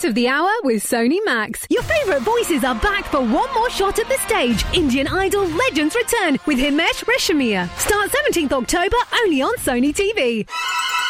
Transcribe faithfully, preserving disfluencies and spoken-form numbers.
Hit of the hour with Sony Max. Your favourite voices are back for one more shot at the stage. Indian Idol Legends return with Himesh Reshammiya. Start seventeenth October only on Sony T V.